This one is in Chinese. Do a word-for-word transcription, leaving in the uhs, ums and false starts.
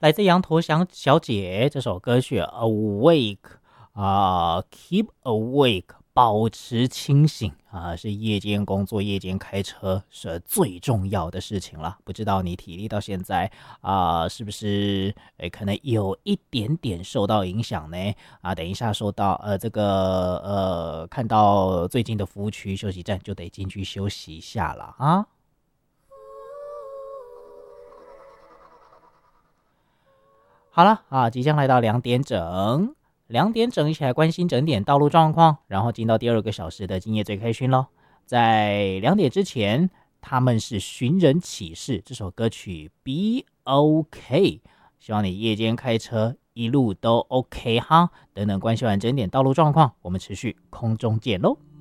来自羊驼小小姐这首歌曲 Awake 啊、呃、，Keep Awake， 保持清醒啊、呃，是夜间工作、夜间开车是最重要的事情了。不知道你体力到现在啊、呃，是不是诶可能有一点点受到影响呢？啊，等一下收到呃这个呃看到最近的服务区休息站就得进去休息一下了啊。好了啊，即将来到两点整，两点整一起来关心整点道路状况，然后进到第二个小时的今夜最开心咯。在两点之前，他们是寻人启事这首歌曲 Be OK， 希望你夜间开车一路都 OK 哈。等等关心完整点道路状况，我们持续空中见咯。